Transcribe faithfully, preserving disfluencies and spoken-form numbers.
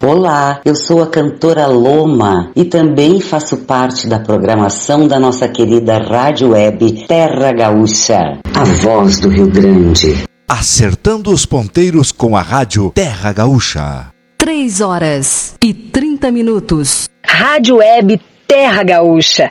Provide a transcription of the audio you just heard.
Olá, eu sou a cantora Loma e também faço parte da programação da nossa querida rádio web Terra Gaúcha, a voz do Rio Grande. Acertando os ponteiros com a rádio Terra Gaúcha. Três horas e trinta minutos. Rádio Web Terra Gaúcha,